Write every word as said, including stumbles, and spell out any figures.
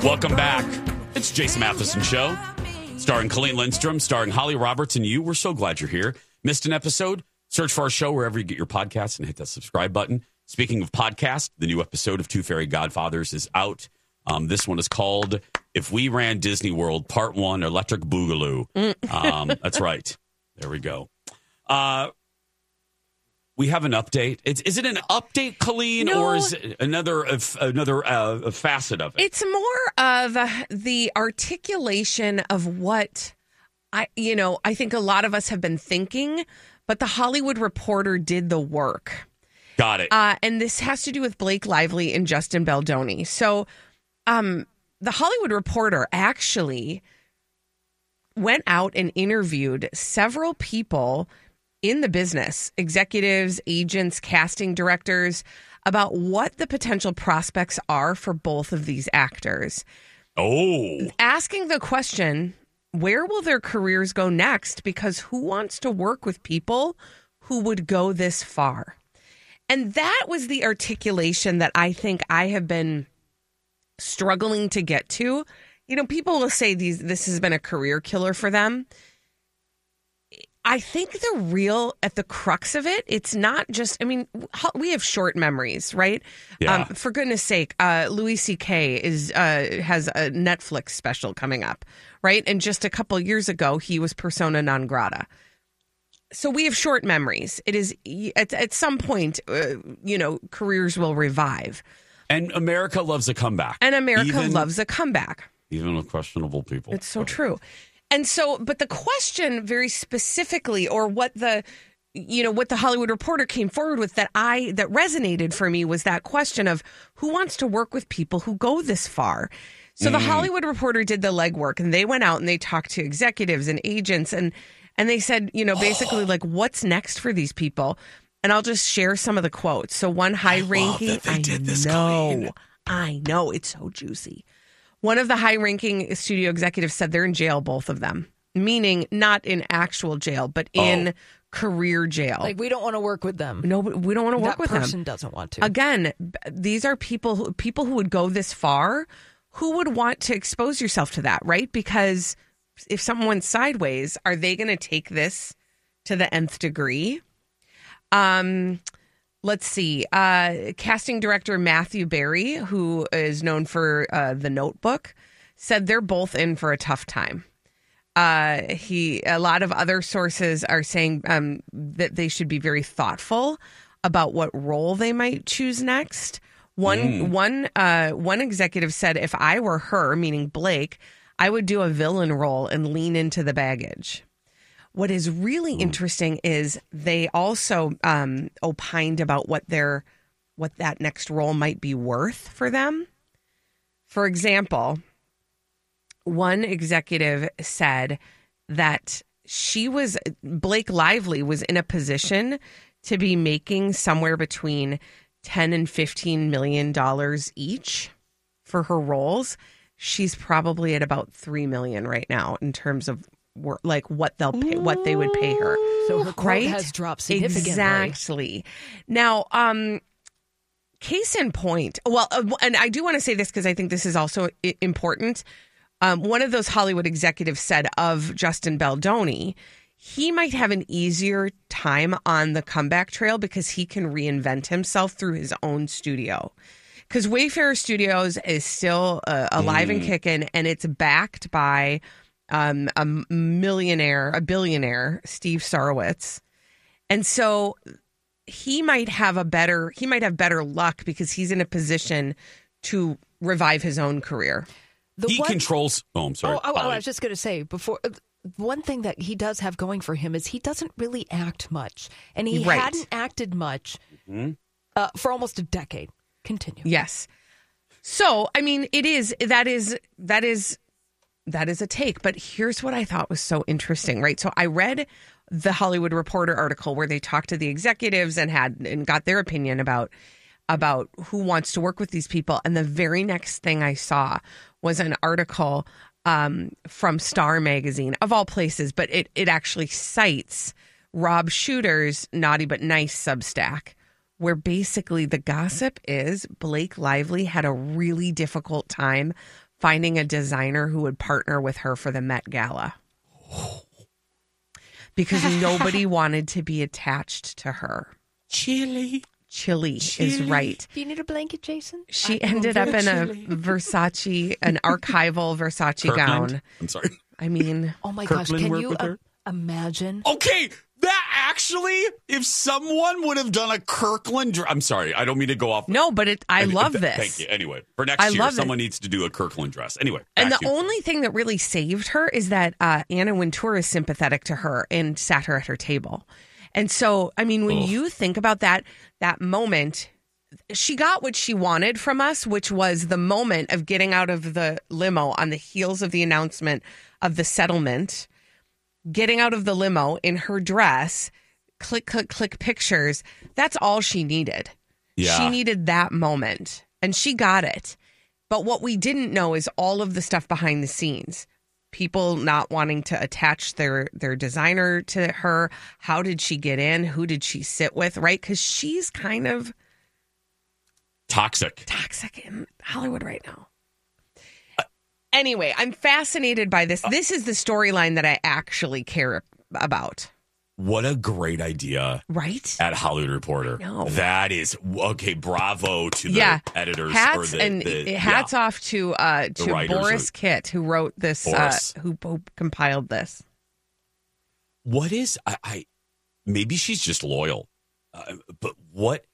Welcome back. It's Jason Matheson Show, starring Colleen Lindstrom, starring Holly Roberts and you. We're so glad you're here. Missed an episode? Search for our show wherever you get your podcasts and hit that subscribe button. Speaking of podcast, the new episode of Two Fairy Godfathers is out. Um, this one is called If We Ran Disney World, Part One, Electric Boogaloo. Um, that's right. There we go. Uh, we have an update. It's, is it an update, Colleen, no, or is it another uh, another uh, facet of it? It's more of uh, the articulation of what I, you know, I think a lot of us have been thinking, but the Hollywood Reporter did the work. Got it. Uh, and this has to do with Blake Lively and Justin Baldoni. So um, the Hollywood Reporter actually went out and interviewed several people in the business, executives, agents, casting directors, about what the potential prospects are for both of these actors. Oh. Asking the question, where will their careers go next? Because who wants to work with people who would go this far? And that was the articulation that I think I have been struggling to get to. You know, people will say these this has been a career killer for them. I think the real, at the crux of it, it's not just, I mean, we have short memories, right? Yeah. Um, for goodness sake, uh, Louis C K is uh, has a Netflix special coming up, right? And just a couple years ago, he was persona non grata. So we have short memories. It is, at, at some point, uh, you know, careers will revive. And America loves a comeback. And America even, loves a comeback. Even with questionable people. It's so true. And so, but the question very specifically, or what the, you know, what the Hollywood Reporter came forward with that I, that resonated for me was that question of who wants to work with people who go this far? So mm. the Hollywood Reporter did the legwork and they went out and they talked to executives and agents and, and they said, you know, basically like, what's next for these people? And I'll just share some of the quotes. So one high ranking, I, I did this, know, Colleen. I know, it's so juicy. One of the high-ranking studio executives said they're in jail, both of them, meaning not in actual jail, but in oh. career jail. Like, we don't want to work with them. No, we don't want to work that with them. That person doesn't want to. Again, these are people who, people who would go this far, who would want to expose yourself to that, right? Because if someone went sideways, are they going to take this to the nth degree? Um... Let's see. Uh, casting director Matthew Berry, who is known for uh, The Notebook, said they're both in for a tough time. Uh, he, a lot of other sources are saying um, that they should be very thoughtful about what role they might choose next. One, mm. one, uh, one executive said, "If I were her, meaning Blake, I would do a villain role and lean into the baggage." What is really interesting is they also um, opined about what their what that next role might be worth for them. For example, one executive said that she was Blake Lively was in a position to be making somewhere between ten and fifteen million dollars each for her roles. She's probably at about three million right now in terms of Were, like what they'll pay, what they would pay her. So her quote right? has dropped significantly. Exactly. Now, um, case in point. Well, uh, and I do want to say this because I think this is also I- important. Um, one of those Hollywood executives said of Justin Baldoni, he might have an easier time on the comeback trail because he can reinvent himself through his own studio. Because Wayfarer Studios is still uh, alive mm. and kicking, and it's backed by Um, a millionaire, a billionaire, Steve Sarowitz. And so he might have a better, he might have better luck because he's in a position to revive his own career. The he one, controls, oh, I'm sorry. Oh, oh, I was just going to say, before, one thing that he does have going for him is he doesn't really act much. And he right. hadn't acted much mm-hmm. uh, for almost a decade. Continue. Yes. So, I mean, it is, that is, that is, That is a take, but here's what I thought was so interesting, right? So I read the Hollywood Reporter article where they talked to the executives and had and got their opinion about about who wants to work with these people. And the very next thing I saw was an article um, from Star Magazine, of all places, but it it actually cites Rob Shooter's Naughty But Nice Substack, where basically the gossip is Blake Lively had a really difficult time finding a designer who would partner with her for the Met Gala. Because nobody wanted to be attached to her. Chili. Chili, Chili is right. Do you need a blanket, Jason? She ended up in a Versace, an archival Versace Kirkland? gown. I'm sorry. I mean, oh my Kirkland gosh, can work you with her? uh, imagine? Okay, that actually, if someone would have done a Kirkland, dr- I'm sorry, I don't mean to go off. No, but it, I And- love th- this. Thank you. Anyway, for next I year, love someone it. needs to do a Kirkland dress. Anyway, And back the to- only thing that really saved her is that uh, Anna Wintour is sympathetic to her and sat her at her table. And so, I mean, when Ugh. you think about that that moment, she got what she wanted from us, which was the moment of getting out of the limo on the heels of the announcement of the settlement, getting out of the limo in her dress, click, click, click pictures. That's all she needed. Yeah. She needed that moment, and she got it. But what we didn't know is all of the stuff behind the scenes. People not wanting to attach their their designer to her. How did she get in? Who did she sit with? Right? Because she's kind of toxic. toxic in Hollywood right now. Anyway, I'm fascinated by this. This is the storyline that I actually care about. What a great idea. Right? At Hollywood Reporter. know. That is, okay, bravo to the Yeah. editors. Hats or the, and the, hats yeah. off to uh, to writers Boris or- Kitt, who wrote this, uh, Boris. who, who compiled this. What is, I, I maybe she's just loyal, uh, but what